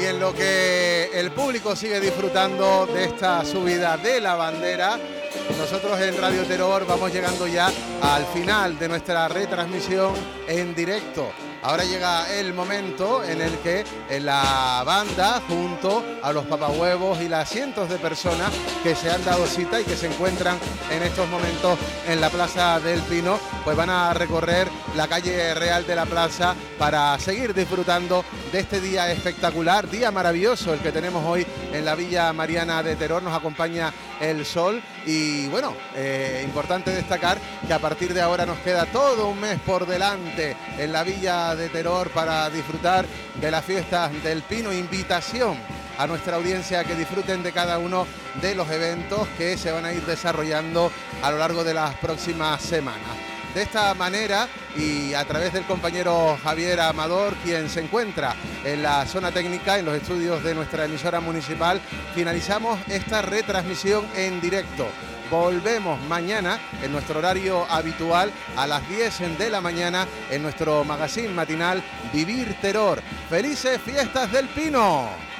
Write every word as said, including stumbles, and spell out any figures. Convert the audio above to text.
Y en lo que el público sigue disfrutando de esta subida de la bandera, nosotros en Radio Terror vamos llegando ya al final de nuestra retransmisión en directo. Ahora llega el momento en el que la banda, junto a los papahuevos y las cientos de personas que se han dado cita y que se encuentran en estos momentos en la Plaza del Pino, pues van a recorrer la calle real de la plaza para seguir disfrutando de este día espectacular, día maravilloso el que tenemos hoy en la Villa Mariana de Teror. Nos acompaña el sol y bueno, eh, importante destacar que a partir de ahora nos queda todo un mes por delante en la Villa de Teror para disfrutar de las fiestas del Pino. Invitación a nuestra audiencia a que disfruten de cada uno de los eventos que se van a ir desarrollando a lo largo de las próximas semanas. De esta manera y a través del compañero Javier Amador, quien se encuentra en la zona técnica, en los estudios de nuestra emisora municipal, finalizamos esta retransmisión en directo. Volvemos mañana en nuestro horario habitual a las diez de la mañana en nuestro magazine matinal Vivir Teror. ¡Felices fiestas del Pino!